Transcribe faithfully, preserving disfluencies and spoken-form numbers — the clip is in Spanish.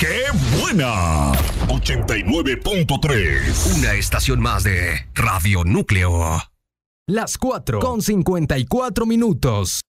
¡Qué buena! ochenta y nueve punto tres. Una estación más de Radio Núcleo. Las cuatro con cincuenta y cuatro minutos.